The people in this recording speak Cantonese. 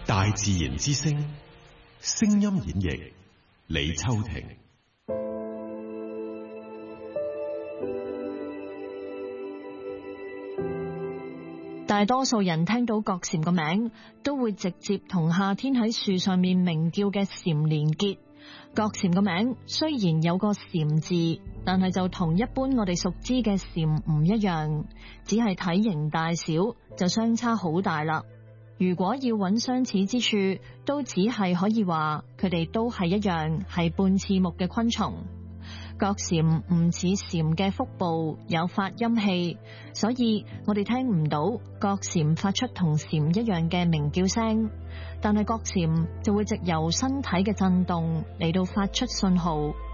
大自然之聲，聲音演繹李秋婷。 大多數人聽到角蟬個名，都會直接同夏天喺樹上面鳴叫嘅蟬連結。角蟬個名雖然有個蟬字，但係就同一般我哋熟知嘅蟬唔一樣，只係體型大小就相差好大啦。如果要揾相似之處，都只係可以話佢哋都係一樣係半翅目嘅昆蟲。角蟬唔似蟬嘅腹部有發音器，所以我哋聽唔到角蟬發出同蟬一樣嘅鳴叫聲，但係角蟬就會藉由身體嘅震動嚟到發出信號。